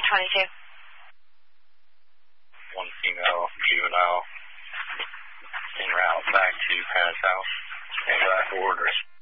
22. One female juvenile en route back to Parents' house. Stand by for orders.